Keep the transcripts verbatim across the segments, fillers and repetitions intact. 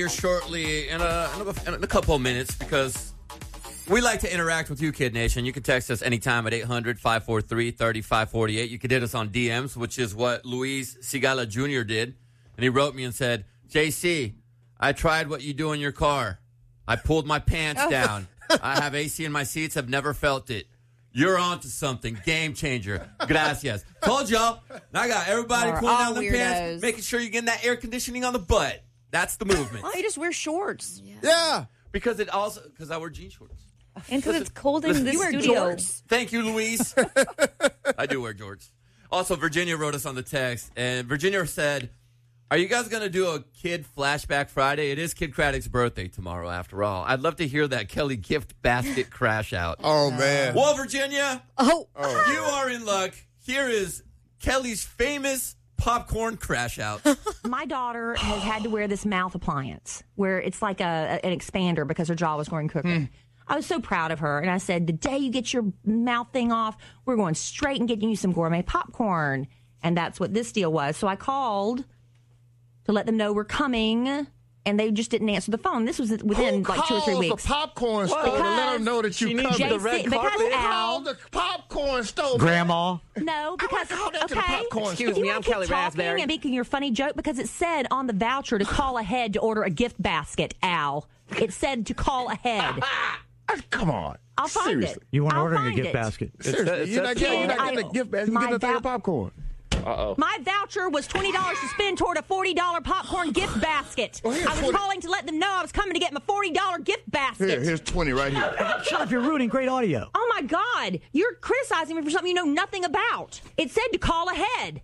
Here shortly in a, in a couple of minutes because we like to interact with you, Kid Nation. You can text us anytime at eight hundred, five four three, three five four eight. You can hit us on D Ms, which is what Luis Sigala Junior did. And he wrote me and said, J C, I tried what you do in your car. I pulled my pants down. I have A C in my seats. I've never felt it. You're on to something. Game changer. Gracias. Told y'all. I got everybody We're pulling all down the weirdos. pants, making sure you're getting that air conditioning on the butt. That's the movement. Why don't you just wear shorts? Yeah. Yeah. Because it also, because I wear jean shorts. And because it's cold in listen, the You wear studio. jorts. Thank you, Louise. I do wear jorts. Also, Virginia wrote us on the text, and Virginia said, are you guys going to do a Kid Flashback Friday? It is Kid Craddock's birthday tomorrow, after all. I'd love to hear that Kelly gift basket crash out. Oh, man. Well, Virginia, Oh. you are in luck. Here is Kelly's famous popcorn crash out. My daughter has had to wear this mouth appliance where it's like a, an expander because her jaw was going crooked. Hmm. I was so proud of her, and I said, the day you get your mouth thing off, we're going straight and getting you some gourmet popcorn. And that's what this deal was. So I called to let them know we're coming, and they just didn't answer the phone. This was within Who like two or three calls weeks. the popcorn store to let them know that you coming? J C, the red because carpet? Who Al, called the popcorn store? Grandma. no, because call that to the okay, popcorn if store. you me, want I'm to keep Kelly talking Raspberry. and making your funny joke, because it said on the voucher to call ahead to order a gift basket. Al, it said to call ahead. Come on. I'll find Seriously. it. You weren't I'll ordering a find gift it. basket. Seriously. You're not getting, you're not Kid, getting a I- gift basket. You're my getting a thing of va- popcorn. Uh-oh. My voucher was twenty dollars to spend toward a forty dollars popcorn gift basket. Well, here's I was twenty calling to let them know I was coming to get my forty dollars gift basket. Here, here's twenty right here. Shut up, you're ruining great audio. Oh, my God. You're criticizing me for something you know nothing about. It said to call ahead.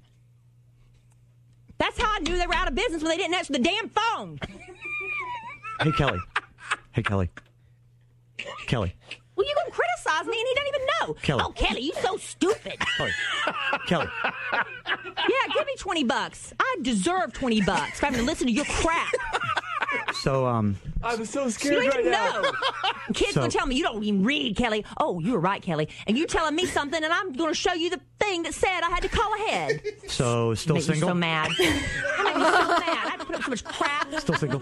That's how I knew they were out of business when they didn't answer the damn phone. Hey, Kelly. Hey, Kelly. Kelly. Well, you gonna criticize me and he doesn't even know. Kelly. Oh, Kelly, you so stupid. Kelly. Kelly. Yeah, give me twenty bucks. I deserve twenty bucks for having to listen to your crap. So, um, I'm so You scared don't even know. Kids So- gonna tell me you don't even read, Kelly. Oh, you were right, Kelly. And you telling me something, and I'm gonna show you the thing that said I had to call ahead. So, still Make me single? so mad. I make me so mad. I have to put up so much crap. Still single?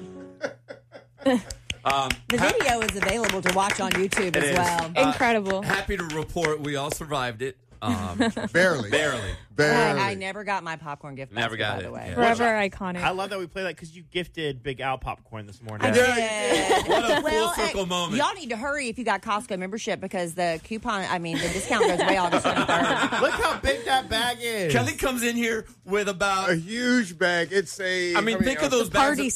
Um, The video is available to watch on YouTube It as is. well. Uh, Incredible. happy to report we all survived it. Um, Barely. barely. Barely. I, I never got my popcorn gift Never basket, got by it, the way. yeah. Forever iconic. I love that we play that because you gifted Big Al popcorn this morning. Yeah. What a Well, full circle uh, moment. y'all need to hurry if you got Costco membership because the coupon, I mean, the discount goes way August twenty-third. Look how big that bag is. Kelly comes in here with about, A huge bag. It's a. I mean, think uh, of those bags. party Of,